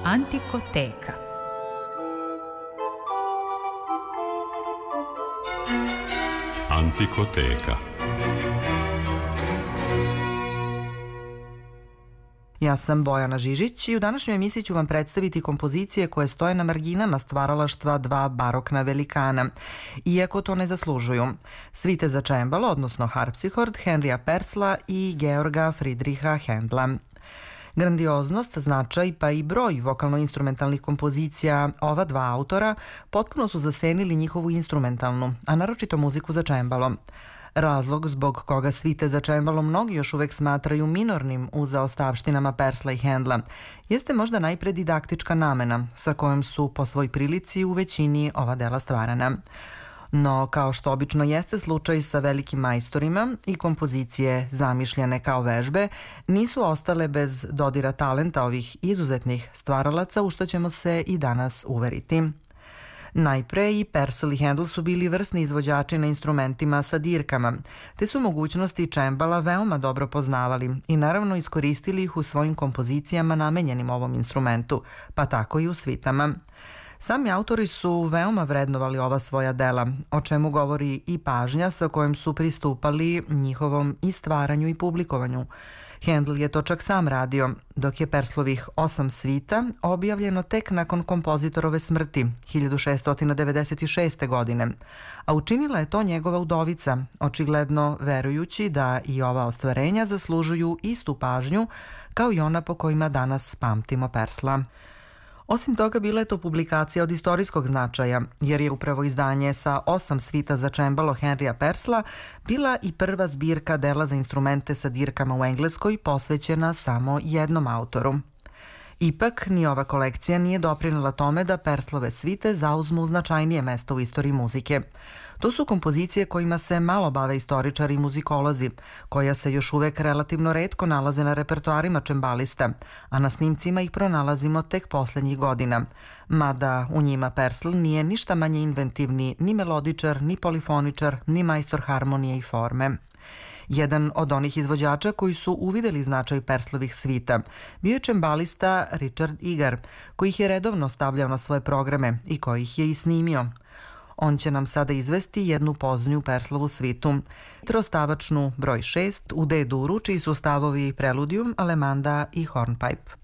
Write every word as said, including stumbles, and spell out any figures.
Antikoteka. Antikoteka. Ja sam Bojana Žižić i u današnjoj emisiji ću vam predstaviti kompozicije koje stoje na marginama stvaralaštva dva barokna velikana, iako to ne zaslužuju. Svite za čembalo, odnosno harpsihord, Henrija Persla i Georga Friedricha Händla. Grandioznost, značaj pa i broj vokalno-instrumentalnih kompozicija ova dva autora potpuno su zasenili njihovu instrumentalnu, a naročito muziku za čembalo. Razlog zbog koga svite za čembalo mnogi još uvek smatraju minornim u zaostavštinama Persla i Händla jeste možda najpre didaktička namena sa kojom su po svoj prilici u većini ova dela stvarana. No, kao što obično jeste slučaj sa velikim majstorima, i kompozicije zamišljene kao vežbe nisu ostale bez dodira talenta ovih izuzetnih stvaralaca, u što ćemo se i danas uveriti. Najpre i Persl i Händl su bili vrsni izvođači na instrumentima sa dirkama, te su mogućnosti čembala veoma dobro poznavali i naravno iskoristili ih u svojim kompozicijama namenjenim ovom instrumentu, pa tako i u svitama. Sami autori su veoma vrednovali ova svoja dela, o čemu govori i pažnja sa kojom su pristupali njihovom i stvaranju i publikovanju. Händl je to čak sam radio, dok je Perslovih osam svita objavljeno tek nakon kompozitorove smrti hiljadu šessto devedeset šeste. godine, a učinila je to njegova udovica, očigledno verujući da i ova ostvarenja zaslužuju istu pažnju kao i ona po kojima danas pamtimo Persla. Osim toga, bila je to publikacija od istorijskog značaja, jer je upravo izdanje sa osam svita za čembalo Henrija Persla bila i prva zbirka dela za instrumente sa dirkama u Engleskoj posvećena samo jednom autoru. Ipak, ni ova kolekcija nije doprinela tome da Perslove svite zauzmu značajnije mesto u istoriji muzike. To su kompozicije kojima se malo bave istoričari i muzikolozi, koja se još uvek relativno retko nalaze na repertoarima čembalista, a na snimcima ih pronalazimo tek poslednjih godina. Mada u njima Persl nije ništa manje inventivni ni melodičar, ni polifoničar, ni majstor harmonije i forme. Jedan od onih izvođača koji su uvideli značaj Perslovih svita bio je čembalista Richard Egar, koji ih je redovno stavljao na svoje programe i koji ih je i snimio. On će nam sada izvesti jednu poznju Perslovu svitu, trostavačnu broj šest u D-duru, čiji su stavovi Preludium, Alemanda i Hornpipe.